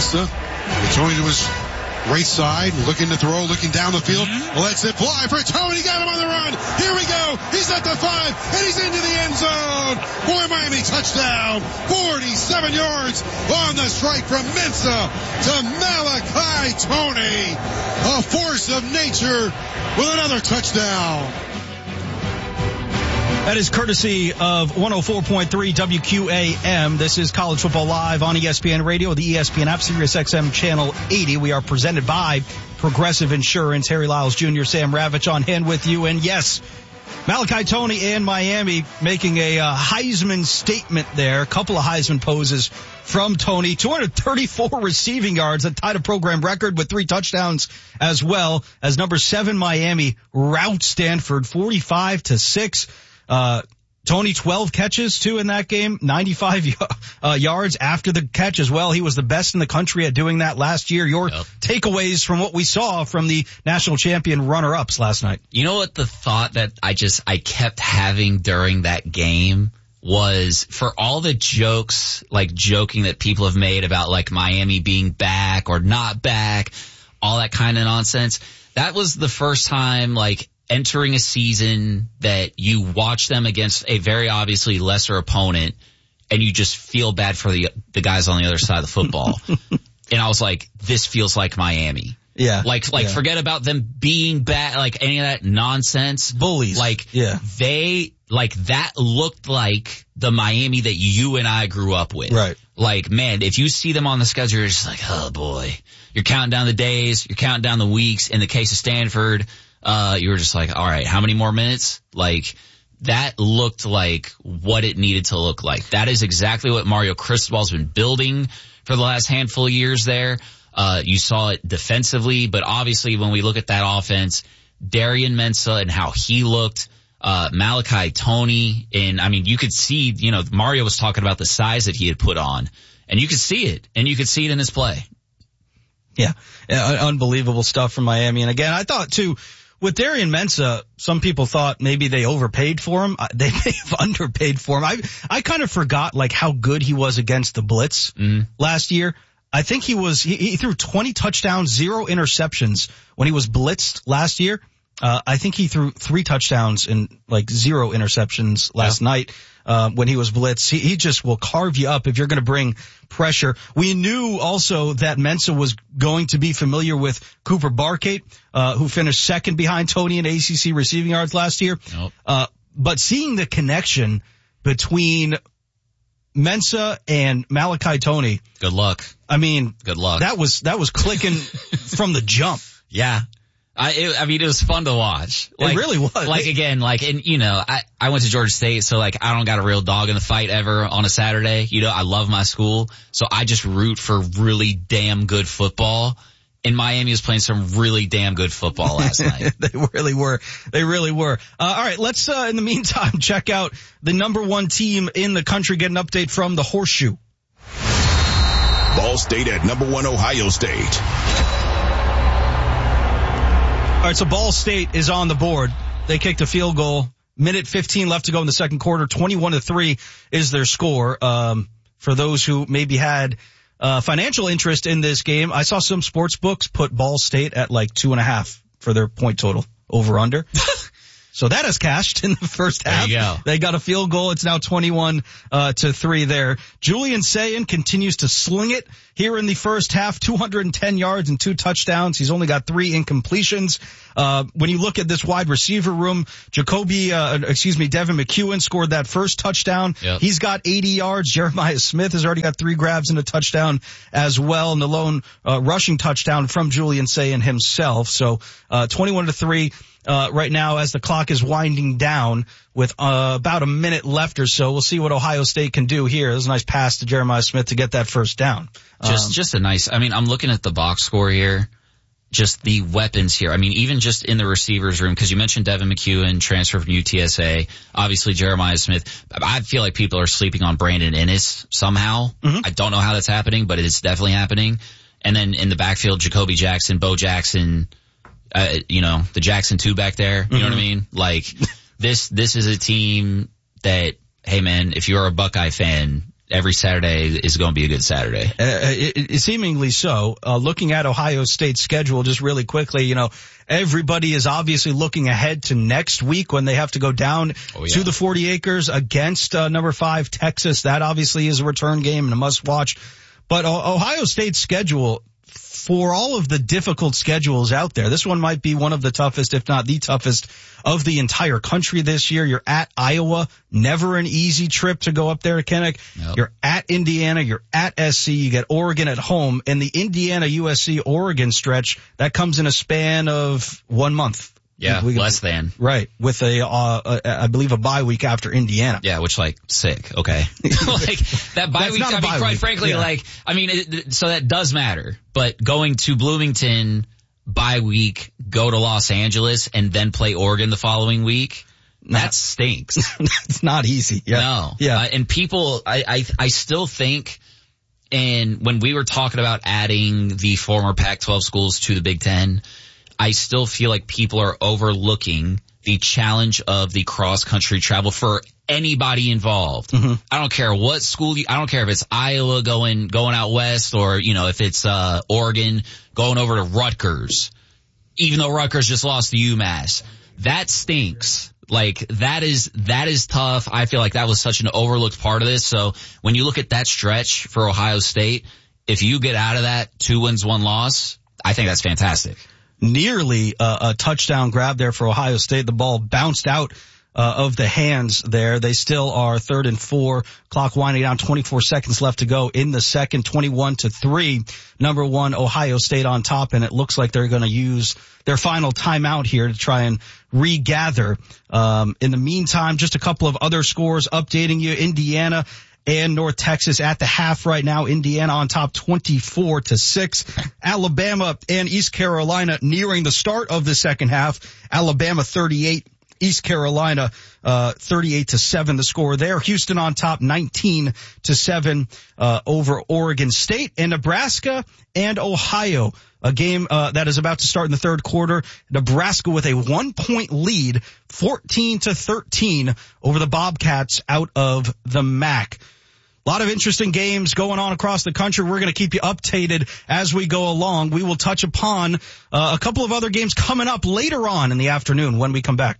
Mensa. Tony to his right side, looking to throw, looking down the field. Lets it fly for Tony. Got him on the run. Here we go. He's at the 5, and he's into the end zone. For Miami, touchdown. 47 yards on the strike from Mensa to Malachi Tony. A force of nature with another touchdown. That is courtesy of 104.3 WQAM. This is College Football Live on ESPN Radio, the ESPN app, Sirius XM Channel 80. We are presented by Progressive Insurance. Harry Lyles Jr., Sam Ravitch on hand with you. And yes, Malachi Tony and Miami making a Heisman statement there. A couple of Heisman poses from Tony. 234 receiving yards, that tied a program record with 3 touchdowns as well, as number 7 Miami routs Stanford 45-6. Tony 12 catches too in that game, 95 yards after the catch as well. He was the best in the country at doing that last year. Your takeaways from what we saw from the national champion runner-ups last night? You know what the thought that I kept having during that game was, for all the jokes, like joking that people have made about like Miami being back or not back, all that kind of nonsense. That was the first time, like, entering a season that you watch them against a very obviously lesser opponent and you just feel bad for the guys on the other side of the football. And I was like, this feels like Miami. Yeah. Forget about them being bad, like any of that nonsense. Bullies. That looked like the Miami that you and I grew up with. Right. Like, man, if you see them on the schedule, you're just like, oh boy. You're counting down the days, you're counting down the weeks. In the case of Stanford, you were just like, all right, how many more minutes? Like, that looked like what it needed to look like. That is exactly what Mario Cristobal's been building for the last handful of years there. You saw it defensively, but obviously when we look at that offense, Darian Mensa and how he looked, Malachi Tony, and I mean, you could see, Mario was talking about the size that he had put on, and you could see it, and you could see it in his play. Yeah, unbelievable stuff from Miami. And again, I thought too, with Darian Mensa, some people thought maybe they overpaid for him. They may have underpaid for him. I kind of forgot like how good he was against the blitz last year. I think he threw 20 touchdowns, 0 interceptions when he was blitzed last year. I think he threw 3 touchdowns and like 0 interceptions last night. When he was blitzed, he just will carve you up if you're going to bring pressure. We knew also that Mensa was going to be familiar with Cooper Barkate, who finished second behind Tony in ACC receiving yards last year. But seeing the connection between Mensa and Malachi Tony. Good luck. I mean, good luck. That was clicking from the jump. Yeah. It was fun to watch. It really was. I went to Georgia State, so like I don't got a real dog in the fight ever on a Saturday. I love my school, so I just root for really damn good football. And Miami was playing some really damn good football last night. They really were. All right, let's in the meantime check out the number 1 team in the country. Get an update from the Horseshoe. Ball State at number 1 Ohio State. All right, so Ball State is on the board. They kicked a field goal. Minute 15 left to go in the second quarter. 21-3 is their score. For those who maybe had financial interest in this game, I saw some sports books put Ball State at like 2.5 for their point total over under. So that has cashed in the first half. There you go. They got a field goal. It's now 21-3 there. Julian Sayin continues to sling it here in the first half, 210 yards and 2 touchdowns. He's only got 3 incompletions. When you look at this wide receiver room, Devin McEwen scored that first touchdown. Yep. He's got 80 yards. Jeremiah Smith has already got 3 grabs and a touchdown as well. And the lone rushing touchdown from Julian Sayin himself. So 21-3. Right now as the clock is winding down with about a minute left or so. We'll see what Ohio State can do here. There's a nice pass to Jeremiah Smith to get that first down. Just a nice, I'm looking at the box score here. Just the weapons here. Even just in the receivers room, because you mentioned Devin McEwen, transfer from UTSA. Obviously Jeremiah Smith. I feel like people are sleeping on Brandon Ennis somehow. Mm-hmm. I don't know how that's happening, but it's definitely happening. And then in the backfield, Jacoby Jackson, Bo Jackson, the Jackson 2 back there. You know what I mean? Like, this is a team that, hey man, if you're a Buckeye fan, every Saturday is going to be a good Saturday. Seemingly so. Looking at Ohio State's schedule just really quickly, everybody is obviously looking ahead to next week when they have to go down to the 40 acres against number 5 Texas. That obviously is a return game and a must watch. But Ohio State's schedule, for all of the difficult schedules out there, this one might be one of the toughest, if not the toughest, of the entire country this year. You're at Iowa, never an easy trip to go up there to Kinnick. Nope. You're at Indiana, you're at SC, you get Oregon at home, and the Indiana, USC, Oregon stretch, that comes in a span of 1 month. Yeah, less than. Right, with I believe a bye week after Indiana. Yeah, which sick, okay. That bye week, quite frankly, so that does matter. But going to Bloomington, bye week, go to Los Angeles, and then play Oregon the following week, that stinks. It's not easy. Yeah. No. Yeah. And people, I still think, and when we were talking about adding the former Pac-12 schools to the Big Ten, I still feel like people are overlooking the challenge of the cross-country travel for anybody involved. Mm-hmm. I don't care what school I don't care if it's Iowa going out west or, if it's Oregon going over to Rutgers, even though Rutgers just lost to UMass. That stinks. That is tough. I feel like that was such an overlooked part of this. So when you look at that stretch for Ohio State, if you get out of that 2 wins, 1 loss, I think that's fantastic. Nearly a touchdown grab there for Ohio State. The ball bounced out of the hands there. They still are 3rd and 4. Clock winding down, 24 seconds left to go in the second, 21-3. Number 1, Ohio State on top, and it looks like they're going to use their final timeout here to try and regather. In the meantime, just a couple of other scores updating you. Indiana and North Texas at the half right now. Indiana on top 24-6. Alabama and East Carolina nearing the start of the second half. Alabama 38, East Carolina 38-7 the score there. Houston on top 19-7 over Oregon State. And Nebraska and Ohio, a game that is about to start in the third quarter. Nebraska with a 1-point lead, 14-13 over the Bobcats out of the MAC. A lot of interesting games going on across the country. We're going to keep you updated as we go along. We will touch upon a couple of other games coming up later on in the afternoon when we come back.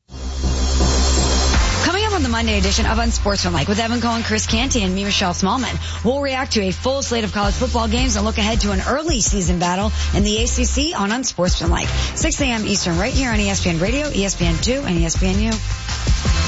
Coming up on the Monday edition of Unsportsmanlike with Evan Cohen, Chris Canty, and me, Michelle Smallman, we'll react to a full slate of college football games and look ahead to an early season battle in the ACC on Unsportsmanlike. 6 a.m. Eastern right here on ESPN Radio, ESPN2, and ESPNU.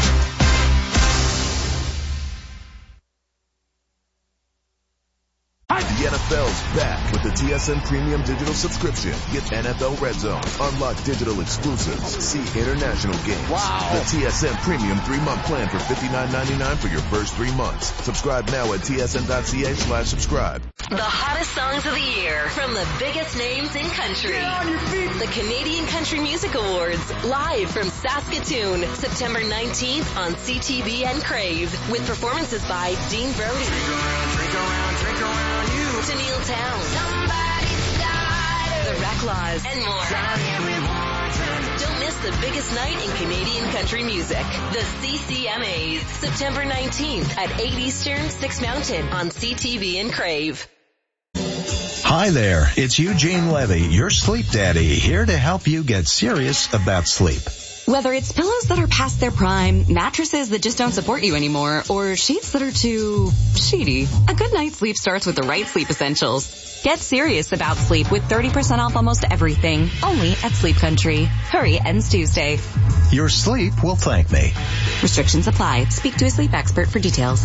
The NFL's back with the TSN Premium Digital subscription. Get NFL Red Zone, unlock digital exclusives, see international games. Wow. The TSN Premium 3-month plan for $59.99 for your first 3 months. Subscribe now at tsn.ca/subscribe. The hottest songs of the year from the biggest names in country. Get on your feet. The Canadian Country Music Awards, live from Saskatoon, September 19th on CTV and Crave, with performances by Dean Brody, drink around you. Tennille Towne, Somebody's Died, The Reclaws, and more. Don't miss the biggest night in Canadian country music. The CCMAs, September 19th at 8 Eastern, 6 Mountain on CTV and Crave. Hi there, it's Eugene Levy, your sleep daddy, here to help you get serious about sleep. Whether it's pillows that are past their prime, mattresses that just don't support you anymore, or sheets that are too sheety, a good night's sleep starts with the right sleep essentials. Get serious about sleep with 30% off almost everything, only at Sleep Country. Hurry, ends Tuesday. Your sleep will thank me. Restrictions apply. Speak to a sleep expert for details.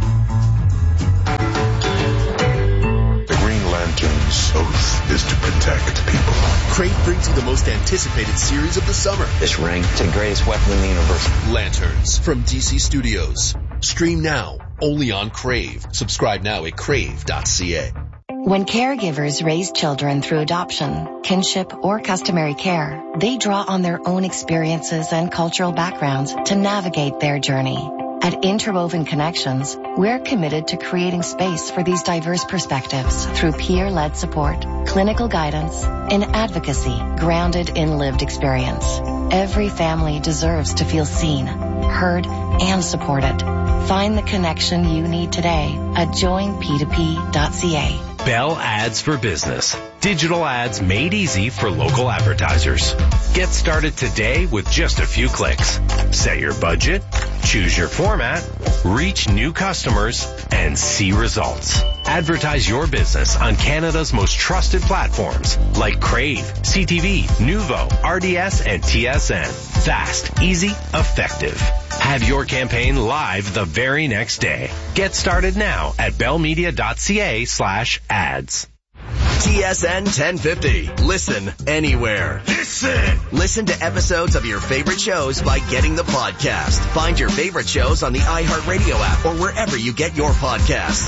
The Green Lantern's oath is to protect people. Crave brings you the most anticipated series of the summer. This ring, it's the greatest weapon in the universe. Lanterns from DC Studios. Stream now, only on Crave. Subscribe now at crave.ca. When caregivers raise children through adoption, kinship, or customary care, they draw on their own experiences and cultural backgrounds to navigate their journey. At Interwoven Connections, we're committed to creating space for these diverse perspectives through peer-led support, clinical guidance, and advocacy grounded in lived experience. Every family deserves to feel seen, heard, and supported. Find the connection you need today at joinp2p.ca. Bell Ads for Business. Digital ads made easy for local advertisers. Get started today with just a few clicks. Set your budget, choose your format, reach new customers, and see results. Advertise your business on Canada's most trusted platforms like Crave, CTV, Nuvo, RDS, and TSN. Fast, easy, effective. Have your campaign live the very next day. Get started now at bellmedia.ca/ads. TSN 1050. Listen anywhere. Listen to episodes of your favorite shows by getting the podcast. Find your favorite shows on the iHeartRadio app or wherever you get your podcasts.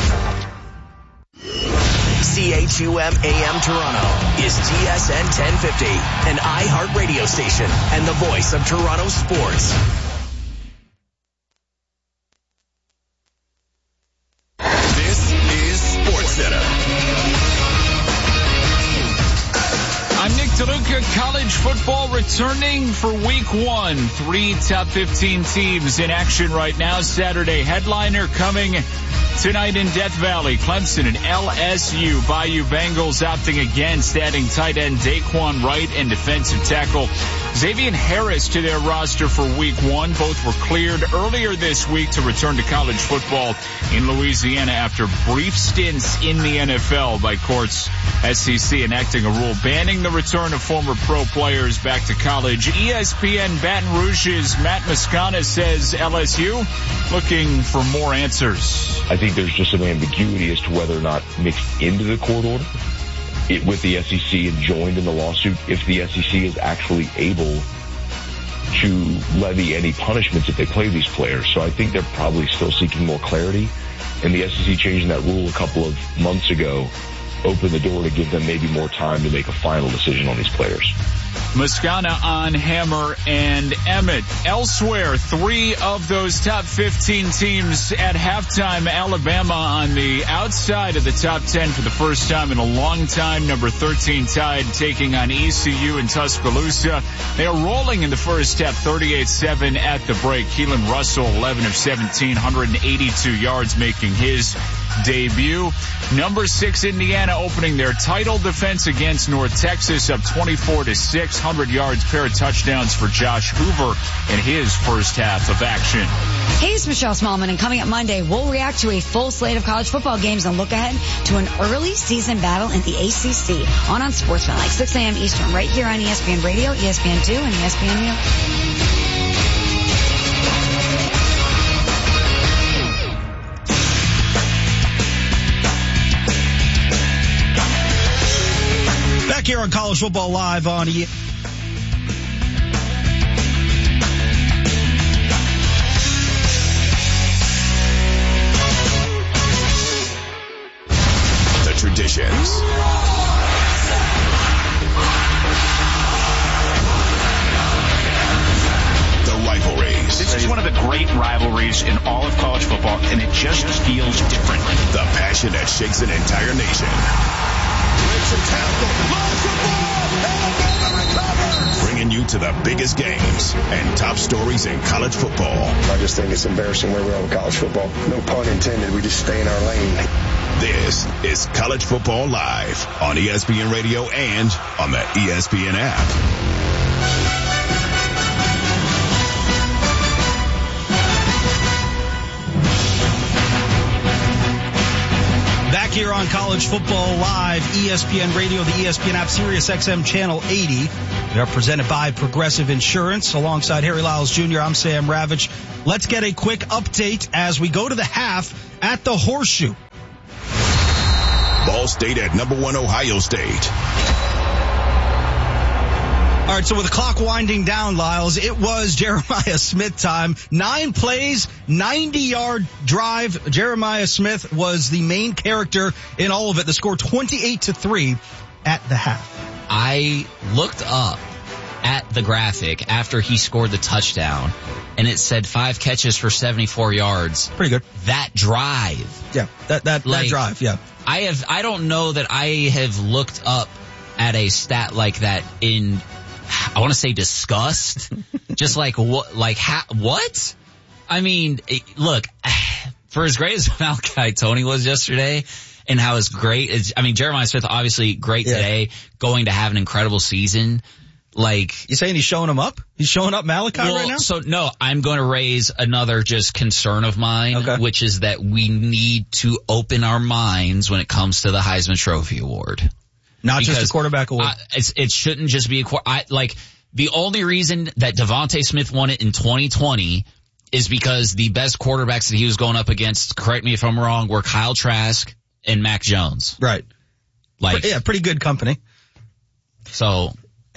CHUM AM Toronto is TSN 1050, an iHeartRadio station and the voice of Toronto sports. This is SportsCenter. I'm Nick DeLuca. College football returning for week 1. 3 top 15 teams in action right now. Saturday headliner coming tonight in Death Valley. Clemson and LSU. Bayou Bengals opting against adding tight end Daquan Wright and defensive tackle Xavier Harris to their roster for week 1. Both were cleared earlier this week to return to college football in Louisiana after brief stints in the NFL by courts. SEC enacting a rule banning the return of former pro players back to college. ESPN Baton Rouge's Matt Moscona says LSU looking for more answers. I think there's just some ambiguity as to whether or not mixed into the court order with the SEC and joined in the lawsuit, if the SEC is actually able to levy any punishments if they play these players. So I think they're probably still seeking more clarity. And the SEC changing that rule a couple of months ago opened the door to give them maybe more time to make a final decision on these players. Moscona on Hammer and Emmett. Elsewhere, 3 of those top 15 teams at halftime. Alabama on the outside of the top 10 for the first time in a long time. Number 13 Tide taking on ECU in Tuscaloosa. They are rolling in the first half, 38-7 at the break. Keelan Russell, 11 of 17, 182 yards, making his debut. Number 6 Indiana opening their title defense against North Texas, up 24-6, 100 yards, pair of touchdowns for Josh Hoover in his first half of action. Hey, it's Michelle Smallman, and coming up Monday, we'll react to a full slate of college football games and look ahead to an early season battle in the ACC on Sportsmanlike, 6 a.m. Eastern, right here on ESPN Radio, ESPN2, and ESPNU. Here on College Football Live on The traditions, the rivalries. This is one of the great rivalries in all of college football, and it just feels different. The passion that shakes an entire nation. Bringing you to the biggest games and top stories in college football. I just think it's embarrassing where we are with college football. No pun intended. We just stay in our lane. This is College Football Live on ESPN Radio and on the ESPN app. Here on College Football Live, ESPN Radio, the ESPN app, Sirius XM Channel 80. They are presented by Progressive Insurance. Alongside Harry Lyles Jr., I'm Sam Ravitch. Let's get a quick update as we go to the half at the Horseshoe. Ball State at number 1 Ohio State. All right, so with the clock winding down, Lyles, it was Jeremiah Smith time. 9 plays, 90-yard drive. Jeremiah Smith was the main character in all of it. The score 28-3 at the half. I looked up at the graphic after he scored the touchdown, and it said 5 catches for 74 yards. Pretty good. That drive. Yeah, that drive, yeah. I don't know that I have looked up at a stat like that in, I want to say disgust. Just like what? I mean, look, for as great as Malachi Tony was yesterday and how it's great, Jeremiah Smith obviously great today, going to have an incredible season. Like, you saying he's showing him up? He's showing up Malachi right now? So no, I'm going to raise another just concern of mine, which is that we need to open our minds when it comes to the Heisman Trophy Award. Not just a quarterback award. It shouldn't just be the only reason that Devontae Smith won it in 2020 is because the best quarterbacks that he was going up against, correct me if I'm wrong, were Kyle Trask and Mac Jones. Right. Pretty good company. So,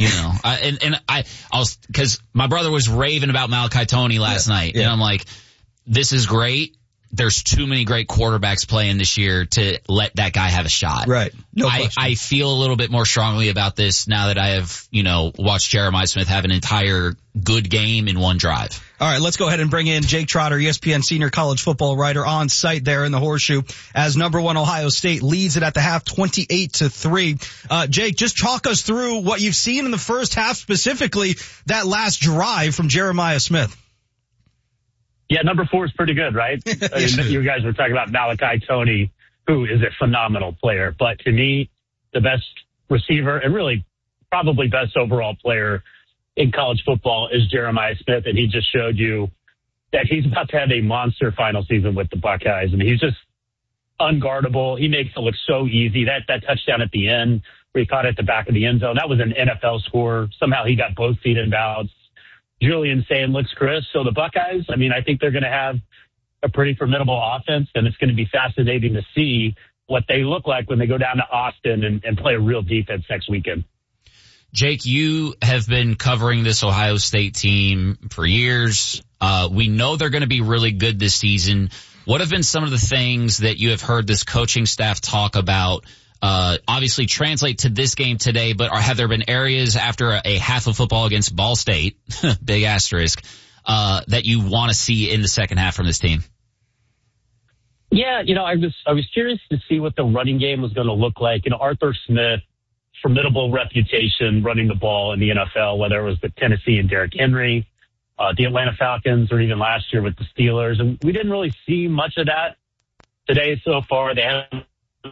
cause my brother was raving about Malachi Tony last night, and I'm like, this is great. There's too many great quarterbacks playing this year to let that guy have a shot. Right. No question. I feel a little bit more strongly about this now that I have, watched Jeremiah Smith have an entire good game in one drive. All right, let's go ahead and bring in Jake Trotter, ESPN senior college football writer, on site there in the Horseshoe as number 1 Ohio State leads it at the half 28-3. Jake, just talk us through what you've seen in the first half, specifically that last drive from Jeremiah Smith. Yeah, number 4 is pretty good, right? You guys were talking about Malachi Tony, who is a phenomenal player. But to me, the best receiver and really probably best overall player in college football is Jeremiah Smith. And he just showed you that he's about to have a monster final season with the Buckeyes. And he's just unguardable. He makes it look so easy. That touchdown at the end where he caught it at the back of the end zone, that was an NFL score. Somehow he got both feet in bounds. Julian saying looks Chris. So the Buckeyes, I think they're going to have a pretty formidable offense, and it's going to be fascinating to see what they look like when they go down to Austin and play a real defense next weekend. Jake, you have been covering this Ohio State team for years. We know they're going to be really good this season. What have been some of the things that you have heard this coaching staff talk about? Obviously translate to this game today, but have there been areas after a half of football against Ball State, big asterisk, that you want to see in the second half from this team? Yeah, I was curious to see what the running game was going to look like. Arthur Smith, formidable reputation running the ball in the NFL, whether it was with Tennessee and Derrick Henry, the Atlanta Falcons, or even last year with the Steelers. And we didn't really see much of that today so far. They haven't.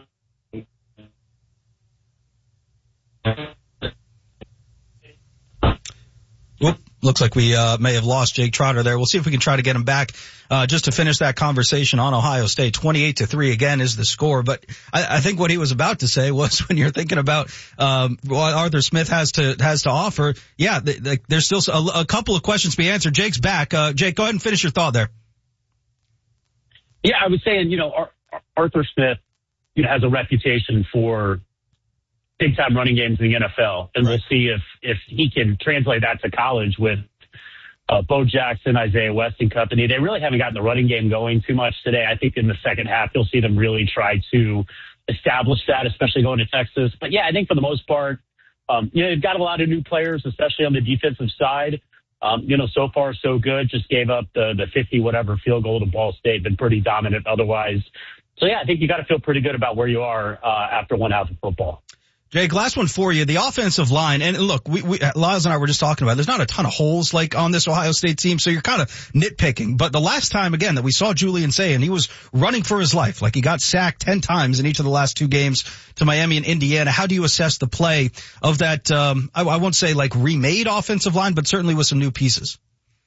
Looks like we may have lost Jake Trotter there. We'll see if we can try to get him back just to finish that conversation on Ohio State. 28-3 again is the score. But I think what he was about to say was when you're thinking about what Arthur Smith has to offer, there's still a couple of questions to be answered. Jake's back. Jake, go ahead and finish your thought there. Yeah, I was saying, Arthur Smith, has a reputation for big-time running games in the NFL, and we'll see if he can translate that to college with Bo Jackson, Isaiah West and company. They really haven't gotten the running game going too much today. I think in the second half, you'll see them really try to establish that, especially going to Texas. But, yeah, I think for the most part, they've got a lot of new players, especially on the defensive side. So far so good. Just gave up the 50-whatever field goal to Ball State, been pretty dominant otherwise. So, yeah, I think you got to feel pretty good about where you are after one half of football. Jake, last one for you. The offensive line, and look, Lyles and I were just talking about, there's not a ton of holes like on this Ohio State team, so you're kind of nitpicking. But the last time, again, that we saw Julian Sayin, he was running for his life. Like he got sacked 10 times in each of the last 2 games to Miami and Indiana. How do you assess the play of that, I won't say like remade offensive line, but certainly with some new pieces?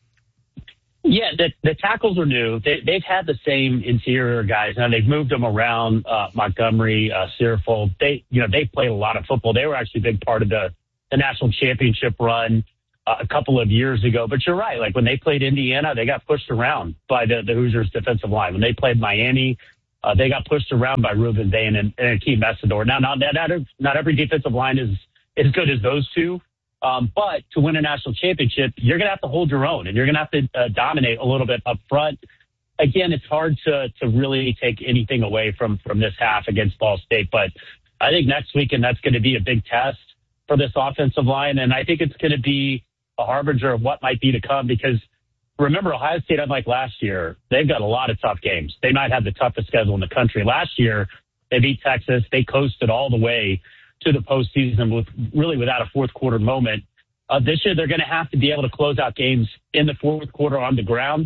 Yeah, the tackles are new. They've had the same interior guys. Now they've moved them around. Montgomery, Searfold. They played a lot of football. They were actually a big part of the national championship run a couple of years ago. But you're right. Like when they played Indiana, they got pushed around by the Hoosiers defensive line. When they played Miami, they got pushed around by Ruben Bain and Akeem Messidor. Now, not every defensive line is as good as those two. But to win a national championship, you're going to have to hold your own and you're going to have to dominate a little bit up front. Again, it's hard to really take anything away from this half against Ball State. But I think next weekend, that's going to be a big test for this offensive line. And I think it's going to be a harbinger of what might be to come because remember, Ohio State, unlike last year, they've got a lot of tough games. They might have the toughest schedule in the country. Last year, they beat Texas. They coasted all the way to the postseason without a fourth quarter moment. This year, they're going to have to be able to close out games in the fourth quarter on the ground.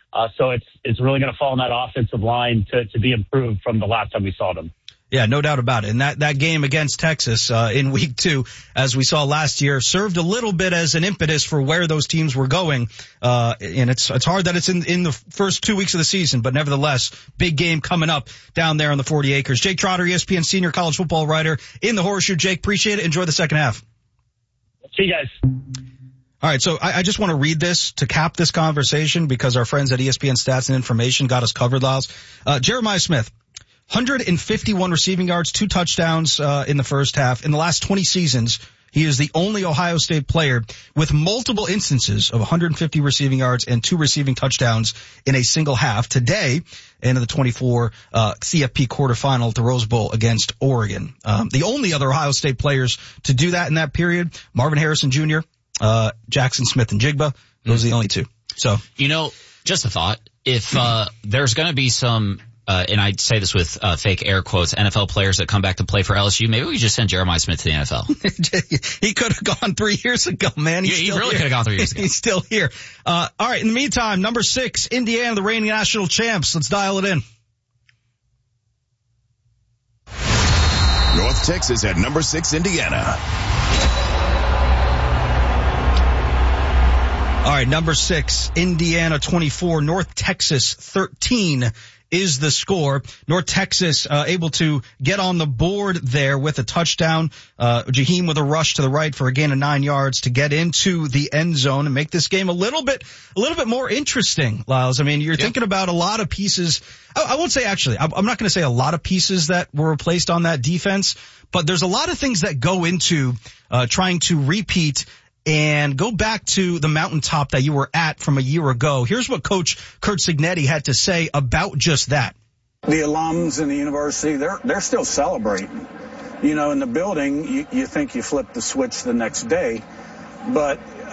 So it's really going to fall on that offensive line to be improved from the last time we saw them. Yeah, no doubt about it. And that game against Texas in week 2, as we saw last year, served a little bit as an impetus for where those teams were going. And it's hard that it's in the first 2 weeks of the season, but nevertheless, big game coming up down there on the 40 acres. Jake Trotter, ESPN senior college football writer in the Horseshoe. Jake, appreciate it. Enjoy the second half. See you guys. All right, so I just want to read this to cap this conversation because our friends at ESPN Stats and Information got us covered, Lyles. Jeremiah Smith. 151 receiving yards, 2 touchdowns in the first half. In the last 20 seasons, he is the only Ohio State player with multiple instances of 150 receiving yards and 2 receiving touchdowns in a single half. Today, in the 24 CFP quarterfinal at the Rose Bowl against Oregon. The only other Ohio State players to do that in that period, Marvin Harrison Jr., Jackson Smith-Njigba, those are the only 2. So, just a thought. If there's going to be some and I say this with fake air quotes, NFL players that come back to play for LSU, maybe we just send Jeremiah Smith to the NFL. He could have gone 3 years ago, man. He really could have gone 3 years ago. He's still here. All right, in the meantime, number 6, Indiana, the reigning national champs. Let's dial it in. North Texas at number 6, Indiana. All right, number 6, Indiana 24, North Texas 13 is the score. North Texas able to get on the board there with a touchdown. Jaheim with a rush to the right for a gain of 9 yards to get into the end zone and make this game a little bit more interesting, Lyles. I mean, you're thinking about a lot of pieces. I won't say actually, I'm not going to say a lot of pieces that were replaced on that defense, but there's a lot of things that go into trying to repeat and go back to the mountaintop that you were at from a year ago. Here's what Coach Curt Cignetti had to say about just that. The alums in the university, they're still celebrating. You know, in the building, you think you flip the switch the next day, but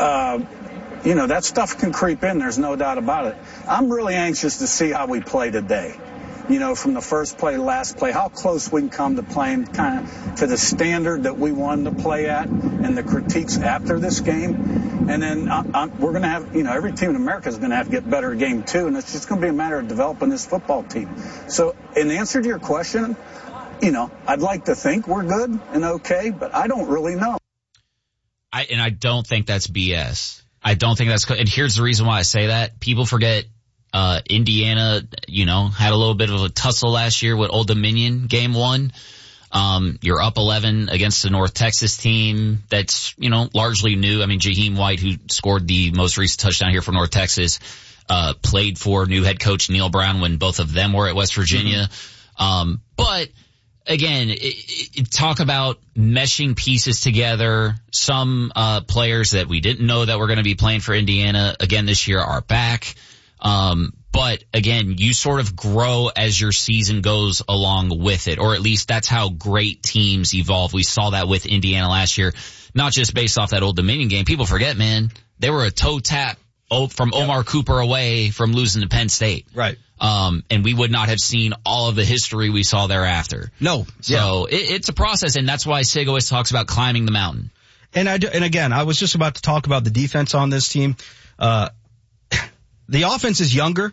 that stuff can creep in. There's no doubt about it. I'm really anxious to see how we play today. From the first play to last play, how close we can come to playing kind of to the standard that we wanted to play at and the critiques after this game. And then we're going to have, every team in America is going to have to get better at game 2, and it's just going to be a matter of developing this football team. So in answer to your question, I'd like to think we're good and okay, but I don't really know. I don't think that's BS. I don't think that's, and here's the reason why I say that. People forget Indiana, had a little bit of a tussle last year with Old Dominion game 1. You're up 11 against the North Texas team that's, largely new. I mean, Jaheim White, who scored the most recent touchdown here for North Texas, played for new head coach Neil Brown when both of them were at West Virginia. But again, talk about meshing pieces together. Some players that we didn't know that were going to be playing for Indiana again this year are back. But again, you sort of grow as your season goes along with it, or at least that's how great teams evolve. We saw that with Indiana last year, not just based off that Old Dominion game. People forget, man, they were a toe tap from Omar Cooper away from losing to Penn State. Right. And we would not have seen all of the history we saw thereafter. No. So it's a process, and that's why Sig always talks about climbing the mountain. And again, I was just about to talk about the defense on this team. The offense is younger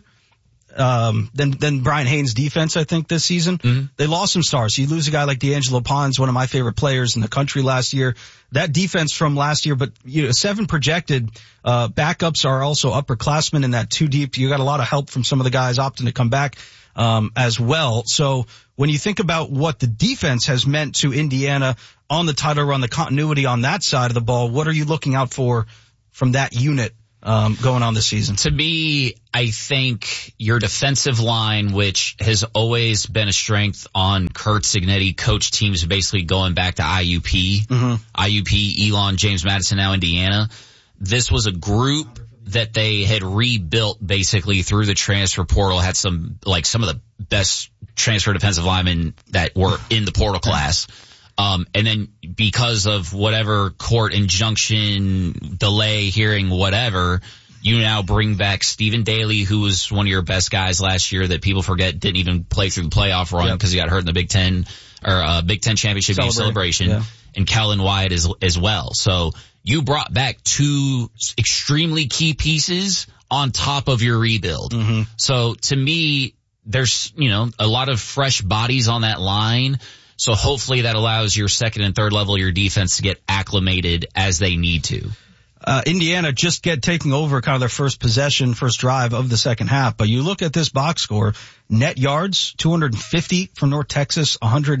than Brian Haynes' defense, I think, this season. Mm-hmm. They lost some stars. You lose a guy like D'Angelo Pons, one of my favorite players in the country last year. That defense from last year, but 7 projected backups are also upperclassmen in that 2 deep. You got a lot of help from some of the guys opting to come back as well. So when you think about what the defense has meant to Indiana on the title run, the continuity on that side of the ball, what are you looking out for from that unit going on this season? To me, I think your defensive line, which has always been a strength on Curt Cignetti coach teams, basically going back to IUP, IUP, Elon, James Madison, now Indiana. This was a group that they had rebuilt basically through the transfer portal, had some of the best transfer defensive linemen that were in the portal class. And then because of whatever court injunction, delay, hearing, whatever, you now bring back Stephen Daly, who was one of your best guys last year that people forget didn't even play through the playoff run because he got hurt in the Big Ten championship celebration, and Kellen Wyatt as well. So you brought back 2 extremely key pieces on top of your rebuild. Mm-hmm. So to me, there's, a lot of fresh bodies on that line. So hopefully that allows your second and third level, your defense to get acclimated as they need to. Indiana just taking over kind of their first drive of the second half. But you look at this box score, net yards, 250 for North Texas,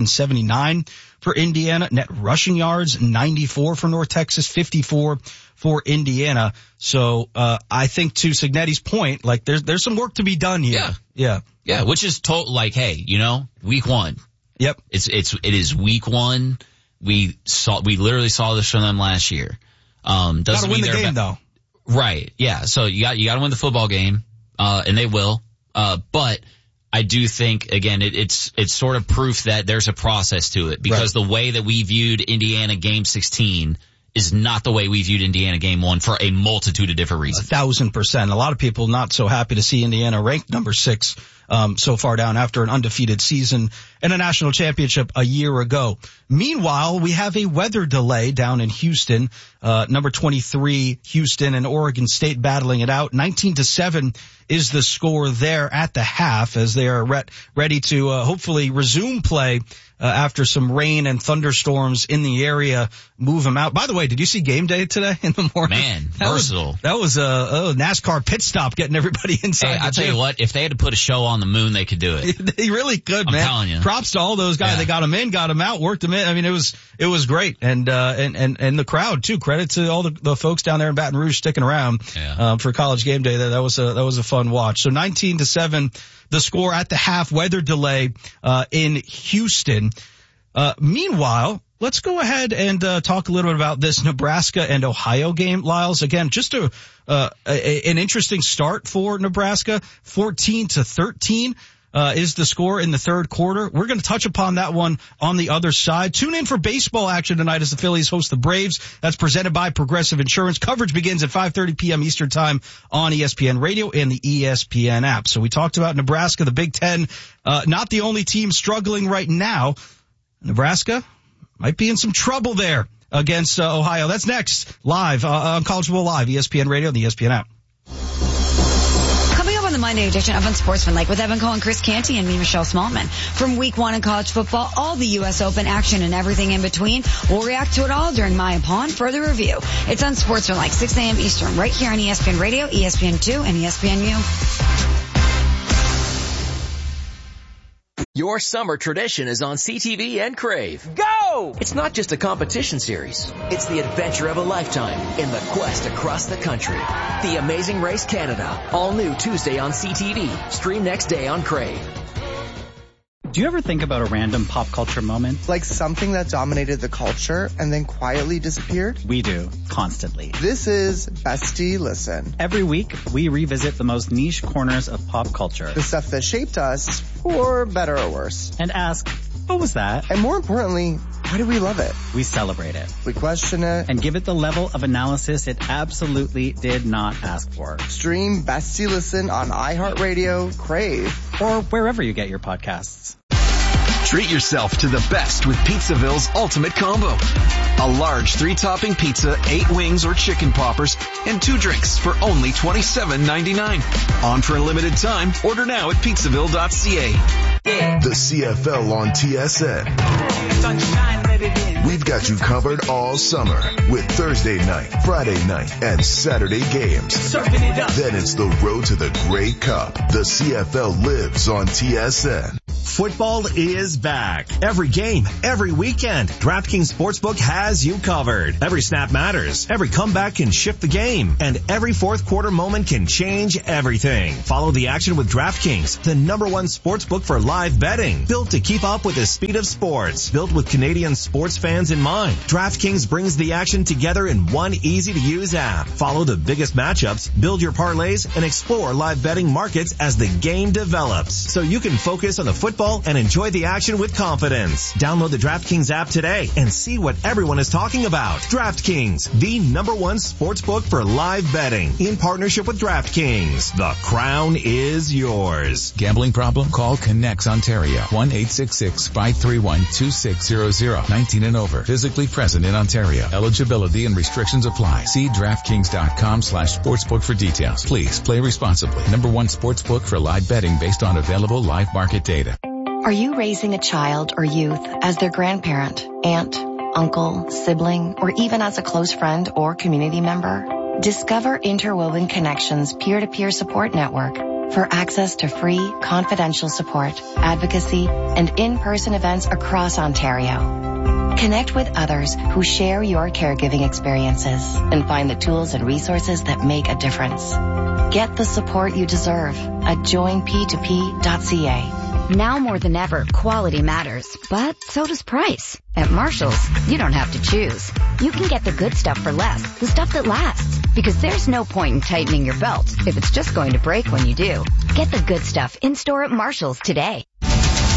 179 for Indiana. Net rushing yards, 94 for North Texas, 54 for Indiana. So, I think to Signetti's point, like there's some work to be done here. Yeah. Which is hey, week one. Yep. It is week one. We literally saw this from them last year. Gotta win the game though. Right. Yeah. So you gotta win the football game, and they will. But I do think, again, it's sort of proof that there's a process to it, because the way that we viewed Indiana game 16 is not the way we viewed Indiana game 1 for a multitude of different reasons. 1,000%. A lot of people not so happy to see Indiana ranked number 6, so far down after an undefeated season and a national championship a year ago. Meanwhile, we have a weather delay down in Houston. Number 23, Houston and Oregon State battling it out. 19-7 is the score there at the half, as they are ready to hopefully resume play after some rain and thunderstorms in the area move them out. By the way, did you see game day today in the morning? Man, versatile. That was a NASCAR pit stop getting everybody inside. Hey, I'll tell you what, if they had to put a show on the moon, they could do it. They really could, man. I'm telling you. Props to all those guys. Yeah. They got them in, got them out, worked them in. I mean, it was great. And the crowd too. Credit to all the folks down there in Baton Rouge sticking around, for college game day. That was a fun watch. So 19-7, the score at the half, weather delay, in Houston. Meanwhile, let's go ahead and talk a little bit about this Nebraska and Ohio game, Lyles. Again, just an interesting start for Nebraska. 14-13 is the score in the third quarter. We're going to touch upon that one on the other side. Tune in for baseball action tonight as the Phillies host the Braves. That's presented by Progressive Insurance. Coverage begins at 5:30 p.m. Eastern Time on ESPN Radio and the ESPN app. So we talked about Nebraska, the Big Ten, not the only team struggling right now. Nebraska might be in some trouble there against Ohio. That's next, live on College Football Live, ESPN Radio and the ESPN app. Coming up on the Monday edition of Unsportsmanlike with Evan Cole and Chris Canty and me, Michelle Smallman. From week 1 in college football, all the U.S. Open action and everything in between. We'll react to it all during my Upon Further Review. It's Unsportsmanlike, 6 a.m. Eastern, right here on ESPN Radio, ESPN2, and ESPNU. Your summer tradition is on CTV and Crave. Go! It's not just a competition series. It's the adventure of a lifetime in the quest across the country. The Amazing Race Canada. All new Tuesday on CTV. Stream next day on Crave. Do you ever think about a random pop culture moment? Like something that dominated the culture and then quietly disappeared? We do, constantly. This is Bestie Listen. Every week, we revisit the most niche corners of pop culture. The stuff that shaped us, for better or worse. And ask, what was that? And more importantly, why do we love it? We celebrate it. We question it. And give it the level of analysis it absolutely did not ask for. Stream Bestie Listen on iHeartRadio, Crave, or wherever you get your podcasts. Treat yourself to the best with Pizzaville's Ultimate Combo. A large 3-topping pizza, 8 wings or chicken poppers, and 2 drinks for only $27.99. On for a limited time. Order now at pizzaville.ca. The CFL on TSN. We've got you covered all summer with Thursday night, Friday night, and Saturday games. Then it's the road to the Grey Cup. The CFL lives on TSN. Football is back. Every game, every weekend, DraftKings Sportsbook has you covered. Every snap matters. Every comeback can shift the game. And every fourth quarter moment can change everything. Follow the action with DraftKings, the #1 sportsbook for live betting. Built to keep up with the speed of sports. Built with Canadian sports fans in mind. DraftKings brings the action together in one easy-to-use app. Follow the biggest matchups, build your parlays, and explore live betting markets as the game develops. So you can focus on the football football and enjoy the action with confidence. Download the DraftKings app today and see what everyone is talking about. DraftKings, the #1 sportsbook for live betting, in partnership with DraftKings. The crown is yours. Gambling problem? Call Connects Ontario. 1-866-531-2600. 19 and over. Physically present in Ontario. Eligibility and restrictions apply. See DraftKings.com/sportsbook for details. Please play responsibly. #1 sportsbook for live betting based on available live market data. Are you raising a child or youth as their grandparent, aunt, uncle, sibling, or even as a close friend or community member? Discover Interwoven Connections peer-to-peer support network for access to free, confidential support, advocacy, and in-person events across Ontario. Connect with others who share your caregiving experiences and find the tools and resources that make a difference. Get the support you deserve at joinp2p.ca. Now more than ever, quality matters, but so does price. At Marshall's, you don't have to choose. You can get the good stuff for less, the stuff that lasts. Because there's no point in tightening your belt if it's just going to break when you do. Get the good stuff in-store at Marshall's today.